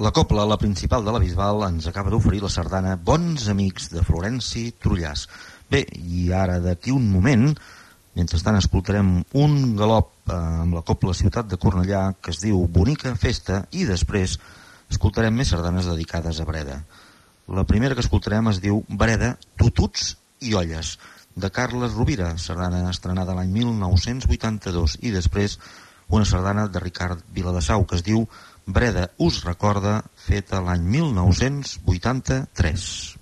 La cobla, la principal de la Bisbal, ens acaba d'oferir la sardana Bons Amics de Florenci Trullàs. Bé, i ara d'aquí un moment, mentrestant escoltarem un galop amb la cobla Ciutat de Cornellà que es diu Bonica Festa, i després escoltarem més sardanes dedicades a Breda. La primera que escoltarem es diu Breda, tututs i olles, de Carles Rovira, sardana estrenada l'any 1982, i després una sardana de Ricard Viladesau que es diu Breda us recorda, feta l'any 1983.